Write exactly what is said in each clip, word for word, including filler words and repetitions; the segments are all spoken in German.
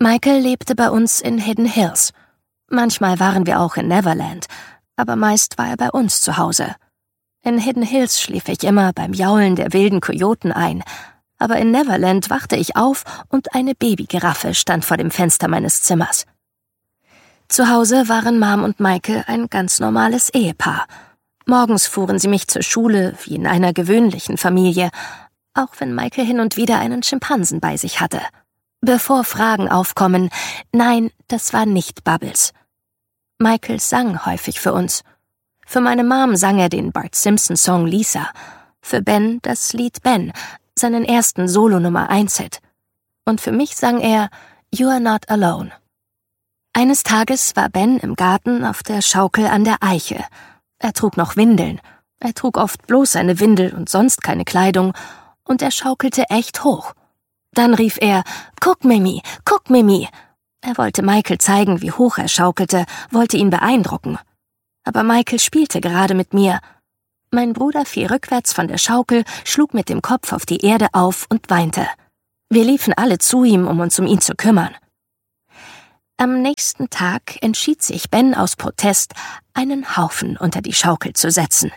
Michael lebte bei uns in Hidden Hills. Manchmal waren wir auch in Neverland, aber meist war er bei uns zu Hause. In Hidden Hills schlief ich immer beim Jaulen der wilden Kojoten ein, aber in Neverland wachte ich auf und eine Babygiraffe stand vor dem Fenster meines Zimmers. Zu Hause waren Mom und Michael ein ganz normales Ehepaar. Morgens fuhren sie mich zur Schule, wie in einer gewöhnlichen Familie, auch wenn Michael hin und wieder einen Schimpansen bei sich hatte. Bevor Fragen aufkommen, nein, das war nicht Bubbles. Michael sang häufig für uns. Für meine Mom sang er den Bart Simpson-Song Lisa, für Ben das Lied Ben, seinen ersten Solo-Nummer-eins-Hit. Und für mich sang er You Are Not Alone. Eines Tages war Ben im Garten auf der Schaukel an der Eiche. Er trug noch Windeln. Er trug oft bloß eine Windel und sonst keine Kleidung. Und er schaukelte echt hoch. Dann rief er, »Guck, Mimi, guck, Mimi!« Er wollte Michael zeigen, wie hoch er schaukelte, wollte ihn beeindrucken. Aber Michael spielte gerade mit mir. Mein Bruder fiel rückwärts von der Schaukel, schlug mit dem Kopf auf die Erde auf und weinte. Wir liefen alle zu ihm, um uns um ihn zu kümmern. Am nächsten Tag entschied sich Ben aus Protest, einen Haufen unter die Schaukel zu setzen.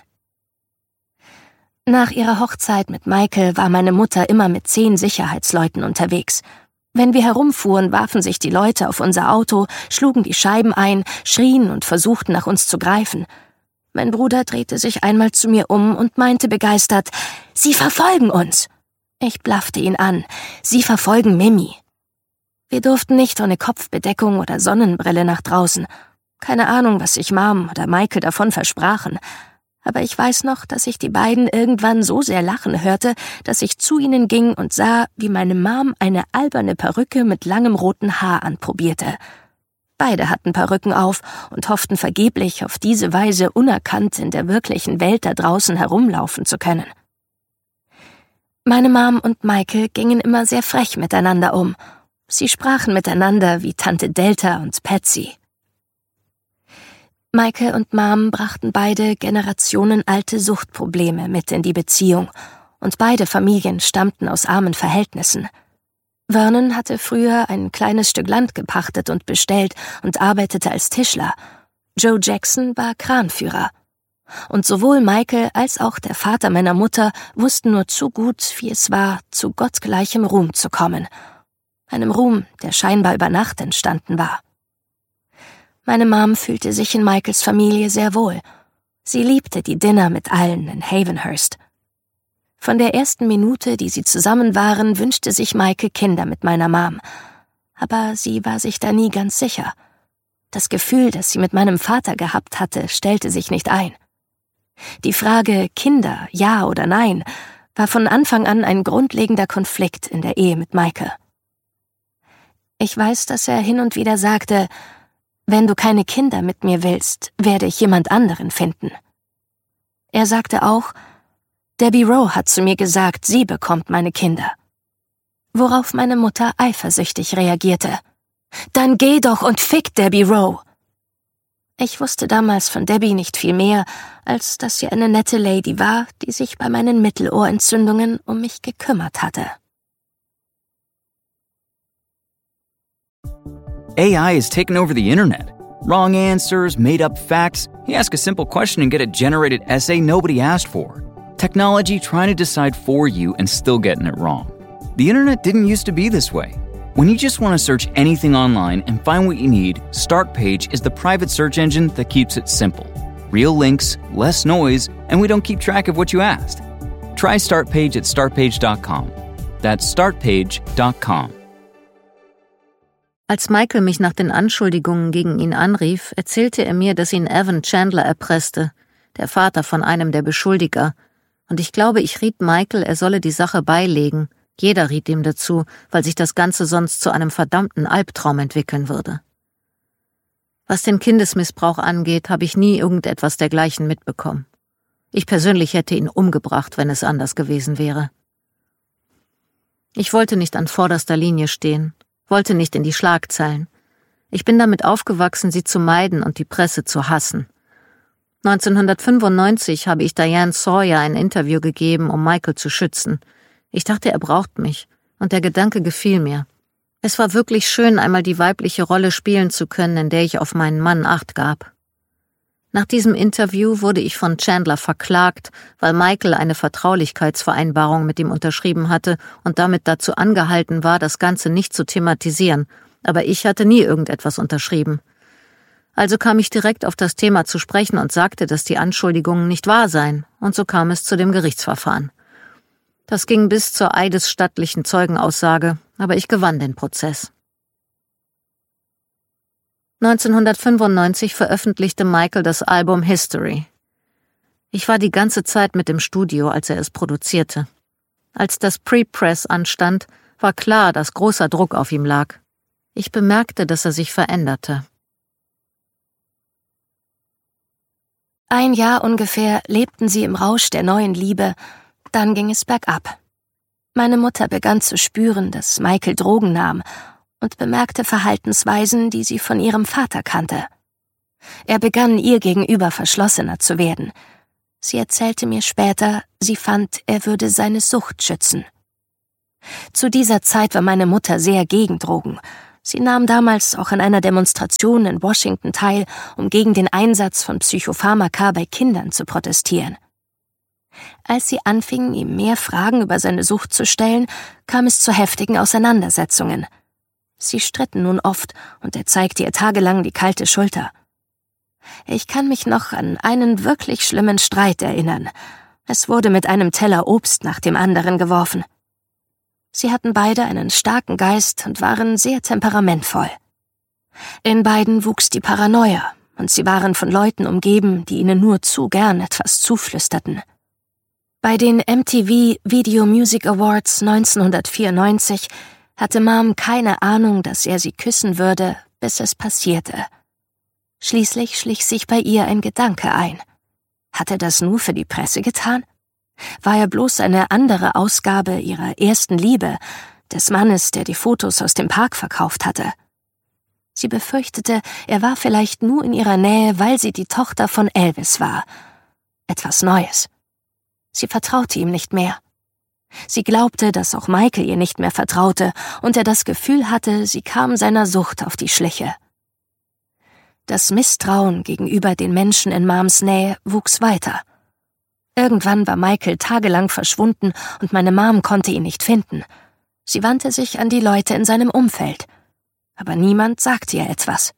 Nach ihrer Hochzeit mit Michael war meine Mutter immer mit zehn Sicherheitsleuten unterwegs. Wenn wir herumfuhren, warfen sich die Leute auf unser Auto, schlugen die Scheiben ein, schrien und versuchten nach uns zu greifen. Mein Bruder drehte sich einmal zu mir um und meinte begeistert, »Sie verfolgen uns!« Ich blaffte ihn an, »Sie verfolgen Mimi!« Wir durften nicht ohne Kopfbedeckung oder Sonnenbrille nach draußen. Keine Ahnung, was sich Mom oder Michael davon versprachen. Aber ich weiß noch, dass ich die beiden irgendwann so sehr lachen hörte, dass ich zu ihnen ging und sah, wie meine Mom eine alberne Perücke mit langem roten Haar anprobierte. Beide hatten Perücken auf und hofften vergeblich, auf diese Weise unerkannt in der wirklichen Welt da draußen herumlaufen zu können. Meine Mom und Michael gingen immer sehr frech miteinander um. Sie sprachen miteinander wie Tante Delta und Patsy. Michael und Mom brachten beide generationenalte Suchtprobleme mit in die Beziehung und beide Familien stammten aus armen Verhältnissen. Vernon hatte früher ein kleines Stück Land gepachtet und bestellt und arbeitete als Tischler. Joe Jackson war Kranführer. Und sowohl Michael als auch der Vater meiner Mutter wussten nur zu gut, wie es war, zu gottgleichem Ruhm zu kommen. Einem Ruhm, der scheinbar über Nacht entstanden war. Meine Mom fühlte sich in Michaels Familie sehr wohl. Sie liebte die Dinner mit allen in Havenhurst. Von der ersten Minute, die sie zusammen waren, wünschte sich Michael Kinder mit meiner Mom. Aber sie war sich da nie ganz sicher. Das Gefühl, das sie mit meinem Vater gehabt hatte, stellte sich nicht ein. Die Frage Kinder, ja oder nein, war von Anfang an ein grundlegender Konflikt in der Ehe mit Michael. Ich weiß, dass er hin und wieder sagte, »Wenn du keine Kinder mit mir willst, werde ich jemand anderen finden.« Er sagte auch, »Debbie Rowe hat zu mir gesagt, sie bekommt meine Kinder.« Worauf meine Mutter eifersüchtig reagierte, »Dann geh doch und fick Debbie Rowe!« Ich wusste damals von Debbie nicht viel mehr, als dass sie eine nette Lady war, die sich bei meinen Mittelohrentzündungen um mich gekümmert hatte. A I has taken over the internet. Wrong answers, made-up facts. You ask a simple question and get a generated essay nobody asked for. Technology trying to decide for you and still getting it wrong. The internet didn't used to be this way. When you just want to search anything online and find what you need, Startpage is the private search engine that keeps it simple. Real links, less noise, and we don't keep track of what you asked. Try Startpage at startpage dot com. That's startpage dot com. Als Michael mich nach den Anschuldigungen gegen ihn anrief, erzählte er mir, dass ihn Evan Chandler erpresste, der Vater von einem der Beschuldiger, und ich glaube, ich riet Michael, er solle die Sache beilegen. Jeder riet ihm dazu, weil sich das Ganze sonst zu einem verdammten Albtraum entwickeln würde. Was den Kindesmissbrauch angeht, habe ich nie irgendetwas dergleichen mitbekommen. Ich persönlich hätte ihn umgebracht, wenn es anders gewesen wäre. Ich wollte nicht an vorderster Linie stehen, wollte nicht in die Schlagzeilen. Ich bin damit aufgewachsen, sie zu meiden und die Presse zu hassen. neunzehnhundertfünfundneunzig habe ich Diane Sawyer ein Interview gegeben, um Michael zu schützen. Ich dachte, er braucht mich, und der Gedanke gefiel mir. Es war wirklich schön, einmal die weibliche Rolle spielen zu können, in der ich auf meinen Mann Acht gab. Nach diesem Interview wurde ich von Chandler verklagt, weil Michael eine Vertraulichkeitsvereinbarung mit ihm unterschrieben hatte und damit dazu angehalten war, das Ganze nicht zu thematisieren, aber ich hatte nie irgendetwas unterschrieben. Also kam ich direkt auf das Thema zu sprechen und sagte, dass die Anschuldigungen nicht wahr seien, und so kam es zu dem Gerichtsverfahren. Das ging bis zur eidesstattlichen Zeugenaussage, aber ich gewann den Prozess. neunzehnhundertfünfundneunzig veröffentlichte Michael das Album History. Ich war die ganze Zeit mit im Studio, als er es produzierte. Als das Pre-Press anstand, war klar, dass großer Druck auf ihm lag. Ich bemerkte, dass er sich veränderte. Ein Jahr ungefähr lebten sie im Rausch der neuen Liebe, dann ging es bergab. Meine Mutter begann zu spüren, dass Michael Drogen nahm und bemerkte Verhaltensweisen, die sie von ihrem Vater kannte. Er begann ihr gegenüber verschlossener zu werden. Sie erzählte mir später, sie fand, er würde seine Sucht schützen. Zu dieser Zeit war meine Mutter sehr gegen Drogen. Sie nahm damals auch an einer Demonstration in Washington teil, um gegen den Einsatz von Psychopharmaka bei Kindern zu protestieren. Als sie anfingen, ihm mehr Fragen über seine Sucht zu stellen, kam es zu heftigen Auseinandersetzungen. Sie stritten nun oft, und er zeigte ihr tagelang die kalte Schulter. Ich kann mich noch an einen wirklich schlimmen Streit erinnern. Es wurde mit einem Teller Obst nach dem anderen geworfen. Sie hatten beide einen starken Geist und waren sehr temperamentvoll. In beiden wuchs die Paranoia, und sie waren von Leuten umgeben, die ihnen nur zu gern etwas zuflüsterten. Bei den M T V Video Music Awards neunzehnhundertvierundneunzig hatte Mom keine Ahnung, dass er sie küssen würde, bis es passierte. Schließlich schlich sich bei ihr ein Gedanke ein. Hat er das nur für die Presse getan? War er bloß eine andere Ausgabe ihrer ersten Liebe, des Mannes, der die Fotos aus dem Park verkauft hatte? Sie befürchtete, er war vielleicht nur in ihrer Nähe, weil sie die Tochter von Elvis war. Etwas Neues. Sie vertraute ihm nicht mehr. Sie glaubte, dass auch Michael ihr nicht mehr vertraute und er das Gefühl hatte, sie kam seiner Sucht auf die Schliche. Das Misstrauen gegenüber den Menschen in Moms Nähe wuchs weiter. Irgendwann war Michael tagelang verschwunden und meine Mom konnte ihn nicht finden. Sie wandte sich an die Leute in seinem Umfeld. Aber niemand sagte ihr etwas.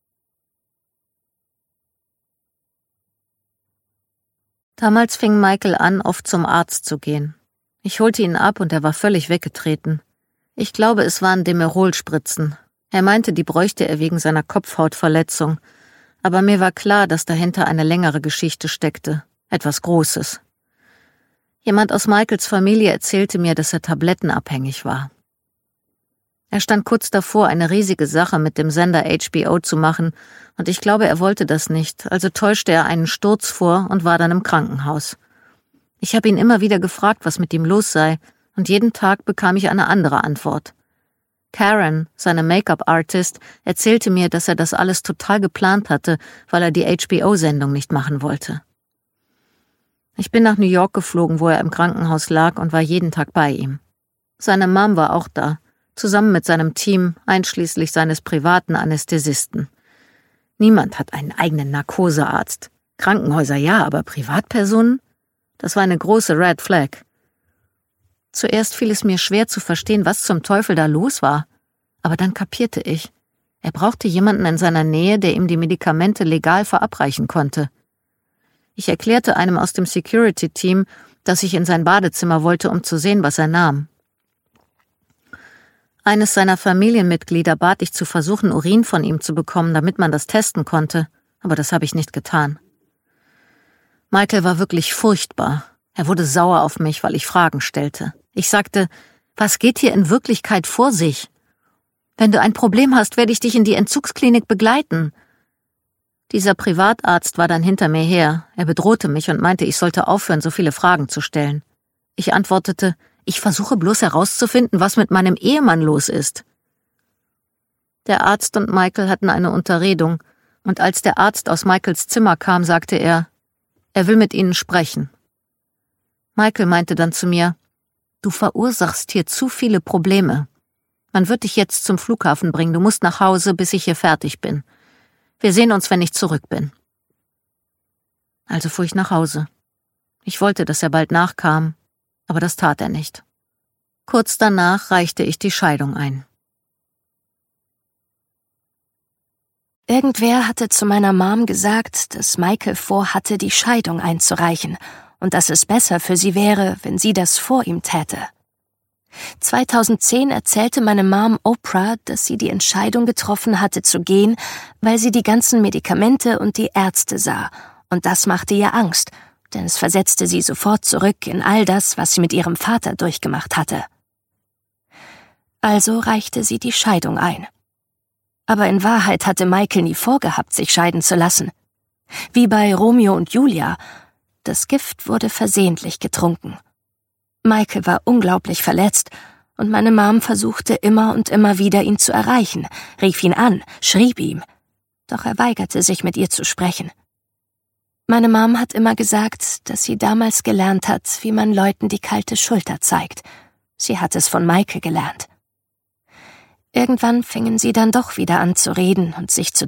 Damals fing Michael an, oft zum Arzt zu gehen. Ich holte ihn ab und er war völlig weggetreten. Ich glaube, es waren Demerol-Spritzen. Er meinte, die bräuchte er wegen seiner Kopfhautverletzung. Aber mir war klar, dass dahinter eine längere Geschichte steckte. Etwas Großes. Jemand aus Michaels Familie erzählte mir, dass er tablettenabhängig war. Er stand kurz davor, eine riesige Sache mit dem Sender H B O zu machen, und ich glaube, er wollte das nicht, also täuschte er einen Sturz vor und war dann im Krankenhaus. Ich habe ihn immer wieder gefragt, was mit ihm los sei, und jeden Tag bekam ich eine andere Antwort. Karen, seine Make-up-Artist, erzählte mir, dass er das alles total geplant hatte, weil er die H B O-Sendung nicht machen wollte. Ich bin nach New York geflogen, wo er im Krankenhaus lag, und war jeden Tag bei ihm. Seine Mom war auch da, zusammen mit seinem Team, einschließlich seines privaten Anästhesisten. Niemand hat einen eigenen Narkosearzt. Krankenhäuser ja, aber Privatpersonen? Das war eine große Red Flag. Zuerst fiel es mir schwer zu verstehen, was zum Teufel da los war. Aber dann kapierte ich. Er brauchte jemanden in seiner Nähe, der ihm die Medikamente legal verabreichen konnte. Ich erklärte einem aus dem Security-Team, dass ich in sein Badezimmer wollte, um zu sehen, was er nahm. Eines seiner Familienmitglieder bat ich zu versuchen, Urin von ihm zu bekommen, damit man das testen konnte, aber das habe ich nicht getan. Michael war wirklich furchtbar. Er wurde sauer auf mich, weil ich Fragen stellte. Ich sagte, was geht hier in Wirklichkeit vor sich? Wenn du ein Problem hast, werde ich dich in die Entzugsklinik begleiten. Dieser Privatarzt war dann hinter mir her. Er bedrohte mich und meinte, ich sollte aufhören, so viele Fragen zu stellen. Ich antwortete, ich versuche bloß herauszufinden, was mit meinem Ehemann los ist. Der Arzt und Michael hatten eine Unterredung, und als der Arzt aus Michaels Zimmer kam, sagte er, er will mit Ihnen sprechen. Michael meinte dann zu mir, du verursachst hier zu viele Probleme. Man wird dich jetzt zum Flughafen bringen. Du musst nach Hause, bis ich hier fertig bin. Wir sehen uns, wenn ich zurück bin. Also fuhr ich nach Hause. Ich wollte, dass er bald nachkam, aber das tat er nicht. Kurz danach reichte ich die Scheidung ein. Irgendwer hatte zu meiner Mom gesagt, dass Michael vorhatte, die Scheidung einzureichen und dass es besser für sie wäre, wenn sie das vor ihm täte. zweitausendzehn erzählte meine Mom Oprah, dass sie die Entscheidung getroffen hatte zu gehen, weil sie die ganzen Medikamente und die Ärzte sah, und das machte ihr Angst, denn es versetzte sie sofort zurück in all das, was sie mit ihrem Vater durchgemacht hatte. Also reichte sie die Scheidung ein. Aber in Wahrheit hatte Michael nie vorgehabt, sich scheiden zu lassen. Wie bei Romeo und Julia. Das Gift wurde versehentlich getrunken. Michael war unglaublich verletzt, und meine Mom versuchte immer und immer wieder, ihn zu erreichen, rief ihn an, schrieb ihm. Doch er weigerte sich, mit ihr zu sprechen. Meine Mom hat immer gesagt, dass sie damals gelernt hat, wie man Leuten die kalte Schulter zeigt. Sie hat es von Michael gelernt. Irgendwann fingen sie dann doch wieder an zu reden und sich zu